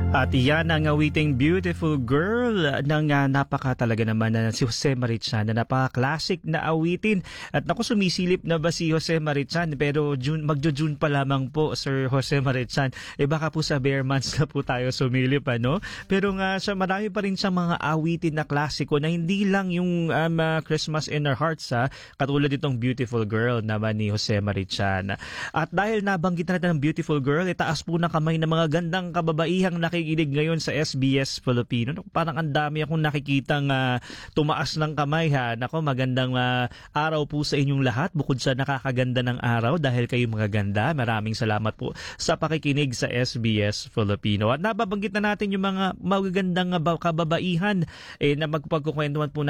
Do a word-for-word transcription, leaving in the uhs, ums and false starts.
At iyan ang awiting Beautiful Girl ng uh, napaka talaga naman na si Jose Marichan na napaka-classic na awitin. At naku, sumisilip na ba si Jose Marichan? Pero June, magjo-June pa lamang po, Sir Jose Marichan. Eh baka po sa bare months na po tayo sumilip, ano? Pero nga siya, marami pa rin siyang mga awitin na klasiko na hindi lang yung um, uh, Christmas in Our Hearts, ha? Katulad itong Beautiful Girl naman ni Jose Marichan. At dahil nabanggit natin ang Beautiful Girl, itaas po na kamay ng mga gandang kababaihang nakikinig ngayon sa S B S Filipino. Parang ang dami akong nakikitang uh, tumaas ng kamay, ha. Nako, magandang uh, araw po sa inyong lahat. Bukod sa nakakaganda ng araw dahil kayo mga ganda, maraming salamat po sa pakikinig sa S B S Filipino. At nababanggit na natin yung mga magagandang uh, kababaihan eh, na magpagkukwentuhan po